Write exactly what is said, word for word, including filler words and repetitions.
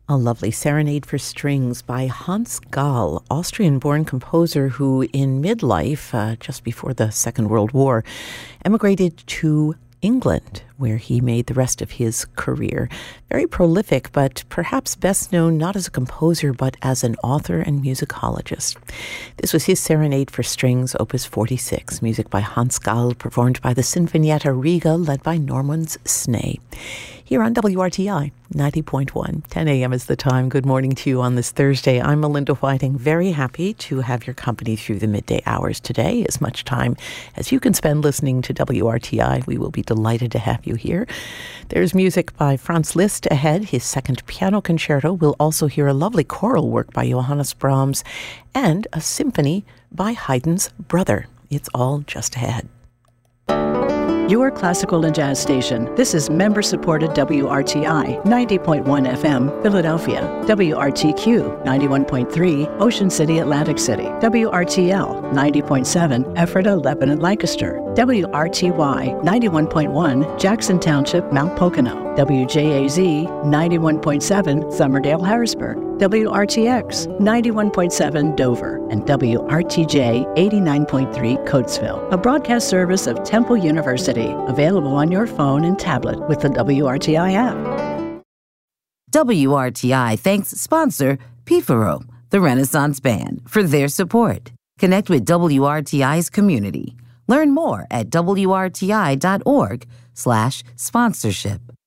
A lovely serenade for strings by Hans Gall, Austrian-born composer who in midlife, uh, just before the Second World War, emigrated to England, where he made the rest of his career. Very prolific, but perhaps best known not as a composer, but as an author and musicologist. This was his Serenade for Strings, Opus forty-six, music by Hans Gall, performed by the Sinfonietta Riga, led by Norman Snee. Here on W R T I ninety point one, ten a.m. is the time. Good morning to you on this Thursday. I'm Melinda Whiting, very happy to have your company through the midday hours today. As much time as you can spend listening to W R T I, we will be delighted to have you here. There's music by Franz Liszt ahead, his second piano concerto. We'll also hear a lovely choral work by Johannes Brahms and a symphony by Haydn's brother. It's all just ahead. Your classical and jazz station. This is member-supported W R T I ninety point one F M, Philadelphia. W R T Q ninety-one point three, Ocean City, Atlantic City. W R T L ninety point seven, Ephrata, Lebanon, Lancaster. W R T Y ninety-one point one, Jackson Township, Mount Pocono. W J A Z ninety-one point seven, Summerdale, Harrisburg. W R T X ninety-one point seven, Dover. And W R T J eighty-nine point three, Coatesville. A broadcast service of Temple University. Available on your phone and tablet with the W R T I app. W R T I thanks sponsor Pifaro, the Renaissance Band, for their support. Connect with W R T I's community. Learn more at W R T I dot org slash sponsorship.